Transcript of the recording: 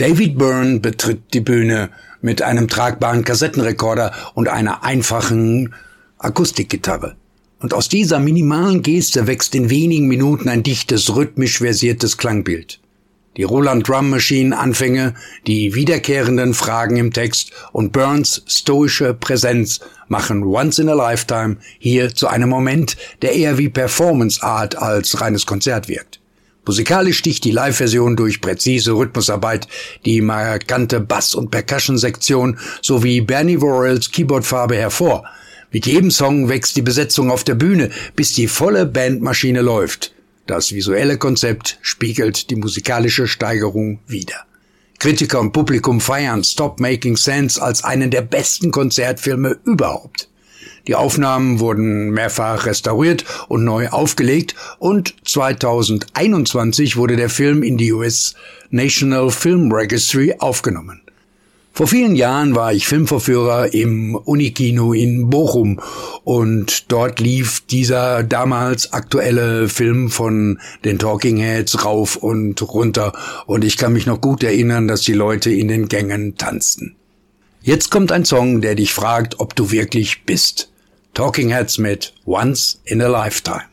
David Byrne betritt die Bühne mit einem tragbaren Kassettenrekorder und einer einfachen Akustikgitarre. Und aus dieser minimalen Geste wächst in wenigen Minuten ein dichtes, rhythmisch versiertes Klangbild. Die Roland Drum Machine Anfänge, die wiederkehrenden Fragen im Text und Byrnes stoische Präsenz machen Once in a Lifetime hier zu einem Moment, der eher wie Performance Art als reines Konzert wirkt. Musikalisch sticht die Live-Version durch präzise Rhythmusarbeit, die markante Bass- und Percussion-Sektion sowie Bernie Worrells Keyboardfarbe hervor. Mit jedem Song wächst die Besetzung auf der Bühne, bis die volle Bandmaschine läuft. Das visuelle Konzept spiegelt die musikalische Steigerung wider. Kritiker und Publikum feiern Stop Making Sense als einen der besten Konzertfilme überhaupt. Die Aufnahmen wurden mehrfach restauriert und neu aufgelegt und 2021 wurde der Film in die US National Film Registry aufgenommen. Vor vielen Jahren war ich Filmvorführer im Unikino in Bochum und dort lief dieser damals aktuelle Film von den Talking Heads rauf und runter und ich kann mich noch gut erinnern, dass die Leute in den Gängen tanzten. Jetzt kommt ein Song, der dich fragt, ob du wirklich bist. Talking Heads mit Once in a Lifetime.